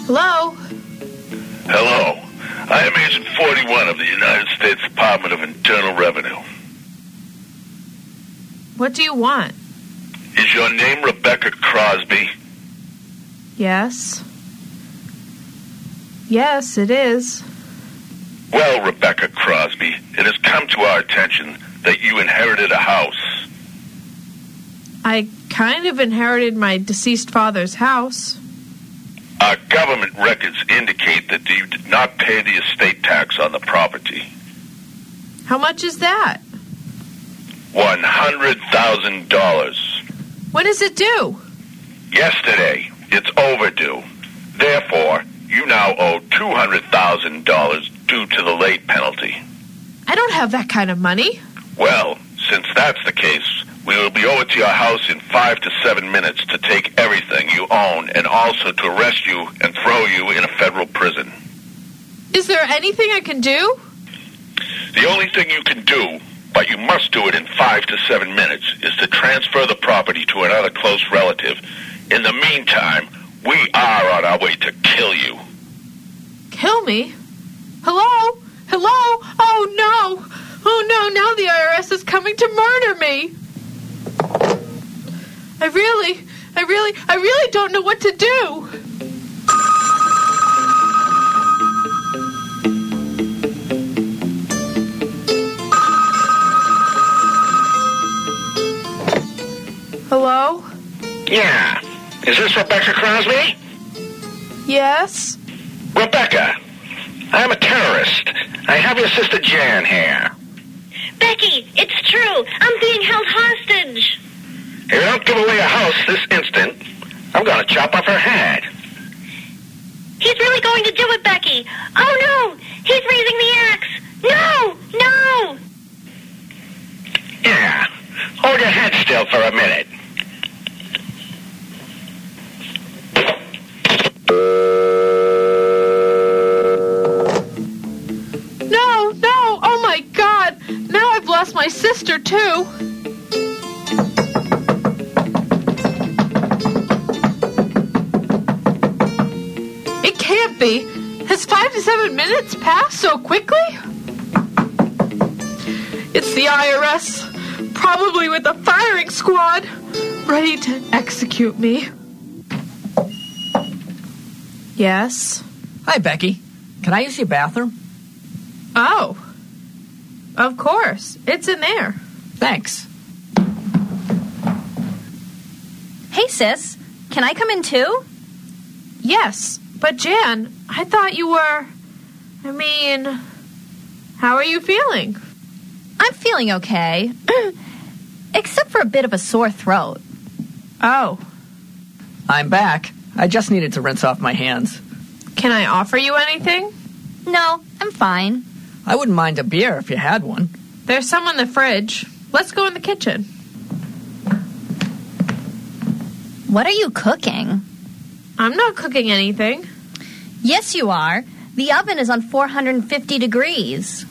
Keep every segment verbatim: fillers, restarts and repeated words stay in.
Hello? Hello. I am Agent forty-one of the United States Department of Internal Revenue. What do you want? Is your name Rebecca Crosby? Yes. Yes, it is. Well, Rebecca Crosby, it has come to our attention that you inherited a house. I kind of inherited my deceased father's house. Our government records indicate that you did not pay the estate tax on the property. How much is that? one hundred thousand dollars. When is it due? Yesterday. It's overdue. Therefore, you now owe two hundred thousand dollars due to the late penalty. I don't have that kind of money. Well, since that's the case, we will be over to your house in five to seven minutes to take everything you own and also to arrest you and throw you in a federal prison. Is there anything I can do? The only thing you can do, but you must do it in five to seven minutes, is to transfer the property to another close relative. In the meantime, we are on our way to kill you. Kill me? Hello? Hello? Oh, no. Oh, no, now the I R S is coming to murder me. I really, I really, I really don't know what to do. Hello? Yeah. Is this Rebecca Crosby? Yes? Rebecca, I'm a terrorist. I have your sister Jan here. Becky, it's true. I'm being held hostage. If you don't give away a house this instant, I'm going to chop off her head. He's really going to do it, Becky. Oh, no. He's raising the axe. No, no. Yeah. Hold your head still for a minute. No, no. Oh, my God. Now I've lost my sister, too. It can't be. Has five to seven minutes passed so quickly? It's the I R S, probably with a firing squad, ready to execute me. Yes? Hi, Becky. Can I use your bathroom? Oh. Of course. It's in there. Thanks. Hey, sis. Can I come in too? Yes. But, Jan, I thought you were... I mean... How are you feeling? I'm feeling okay. Except for a bit of a sore throat. Oh. I'm back. I just needed to rinse off my hands. Can I offer you anything? No, I'm fine. I wouldn't mind a beer if you had one. There's some in the fridge. Let's go in the kitchen. What are you cooking? I'm not cooking anything. Yes, you are. The oven is on four hundred fifty degrees.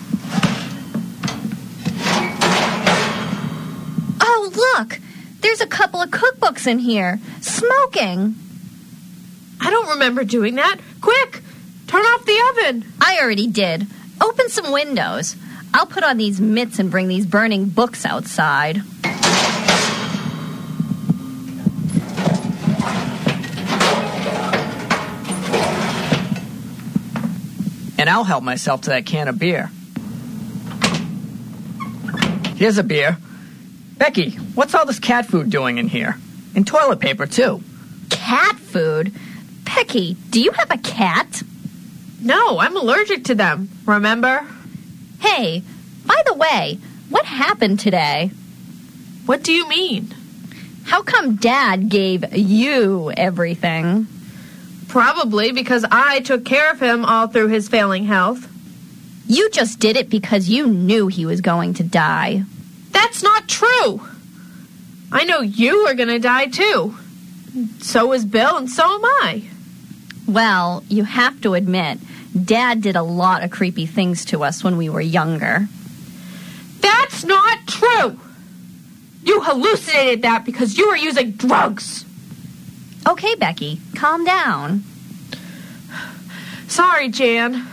Oh, look! There's a couple of cookbooks in here. Smoking. I don't remember doing that. Quick! Turn off the oven. I already did. Open some windows. I'll put on these mitts and bring these burning books outside. And I'll help myself to that can of beer. Here's a beer. Becky, what's all this cat food doing in here? And toilet paper, too. Cat food? Becky, do you have a cat? No, I'm allergic to them, remember? Hey, by the way, what happened today? What do you mean? How come Dad gave you everything? Probably because I took care of him all through his failing health. You just did it because you knew he was going to die. That's not true. I know you are going to die, too. So is Bill, and so am I. Well, you have to admit, Dad did a lot of creepy things to us when we were younger. That's not true. You hallucinated that because you were using drugs. Okay, Becky, calm down. Sorry, Jan.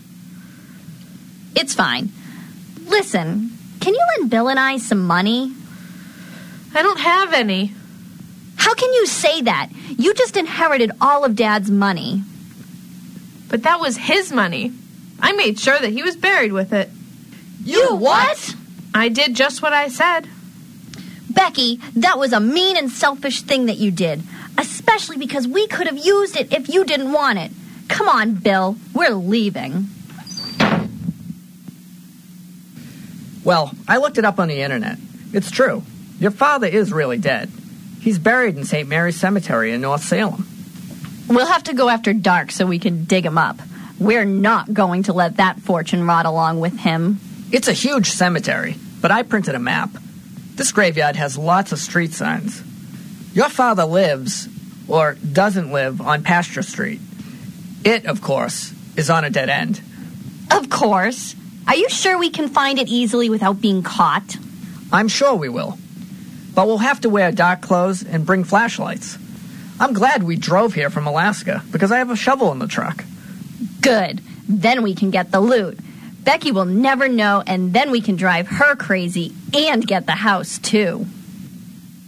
It's fine. Listen, can you lend Bill and I some money? I don't have any. How can you say that? You just inherited all of Dad's money. But that was his money. I made sure that he was buried with it. You what? I did just what I said. Becky, that was a mean and selfish thing that you did, especially because we could have used it if you didn't want it. Come on, Bill, we're leaving. Well, I looked it up on the internet. It's true. Your father is really dead. He's buried in Saint Mary's Cemetery in North Salem. We'll have to go after dark so we can dig him up. We're not going to let that fortune rot along with him. It's a huge cemetery, but I printed a map. This graveyard has lots of street signs. Your father lives, or doesn't live, on Pasture Street. It, of course, is on a dead end. Of course. Are you sure we can find it easily without being caught? I'm sure we will. But we'll have to wear dark clothes and bring flashlights. I'm glad we drove here from Alaska, because I have a shovel in the truck. Good. Then we can get the loot. Becky will never know, and then we can drive her crazy and get the house, too.